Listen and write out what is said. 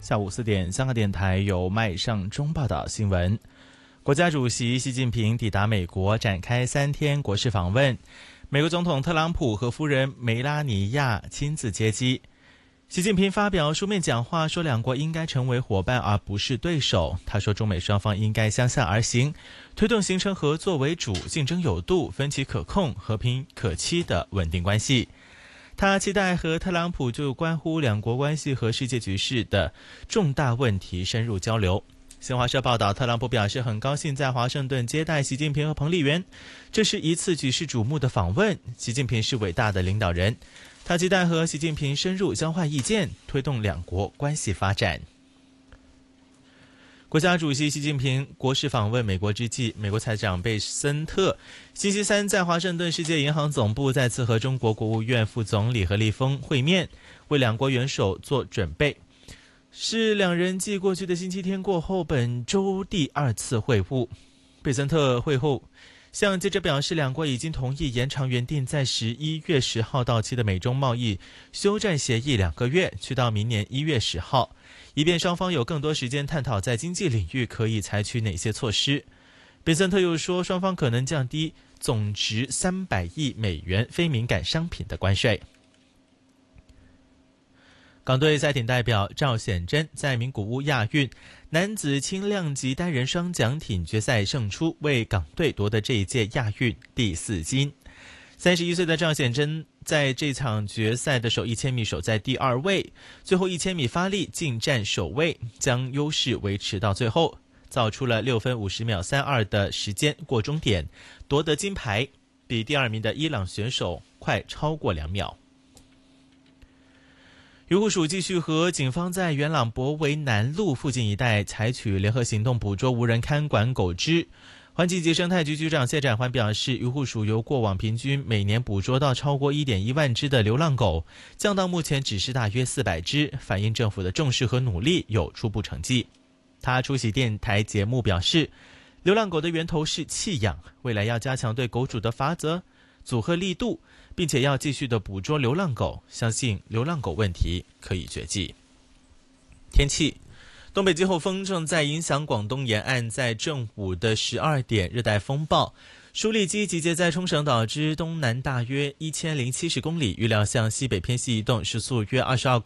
下午4点，香港电台由麦尚中报道新闻。国家主席习近平抵达美国，展开3天国事访问。美国总统特朗普和夫人梅拉尼亚亲自接机。习近平发表书面讲话，说两国应该成为伙伴而不是对手。他说，中美双方应该相向而行，推动形成合作为主、竞争有度、分歧可控、和平可期的稳定关系。他期待和特朗普就关乎两国关系和世界局势的重大问题深入交流。新华社报道，特朗普表示很高兴在华盛顿接待习近平和彭丽媛，这是一次举世瞩目的访问。习近平是伟大的领导人，他期待和习近平深入交换意见，推动两国关系发展。国家主席习近平国事访问美国之际，美国财长贝森特星期三在华盛顿世界银行总部再次和中国国务院副总理何立峰会面，为两国元首做准备。是两人继过去的星期天过后，本周第2次会晤。贝森特会后向记者表示，两国已经同意延长原定在11月10号到期的美中贸易休战协议2个月，去到明年1月10号，以便双方有更多时间探讨在经济领域可以采取哪些措施。贝森特又说，双方可能降低总值300亿美元非敏感商品的关税。港队赛艇代表赵显真在名古屋亚运男子轻量级单人双桨艇决赛胜出，为港队夺得这一届亚运第4金。31岁的赵显真在这场决赛的首1000米守在第2位，最后1000米发力进占首位，将优势维持到最后，造出了6分50秒32的时间过终点，夺得金牌，比第2名的伊朗选手快超过2秒。渔护署继续和警方在元朗博围南路附近一带采取联合行动，捕捉无人看管狗只。环境及生态局局长谢展环表示，渔护署由过往平均每年捕捉到超过 1.1 万只的流浪狗，降到目前只是大约400只，反映政府的重视和努力有初步成绩。他出席电台节目表示，流浪狗的源头是弃养，未来要加强对狗主的罚则组合力度，并且要继续的捕捉流浪狗，相信流浪狗问题可以绝迹。天气，东北季候风正在影响广东沿岸，在正午的12点，热带风暴舒力基集结在冲绳岛之东南大约1070公里，预料向西北偏西移动，时速约22公里。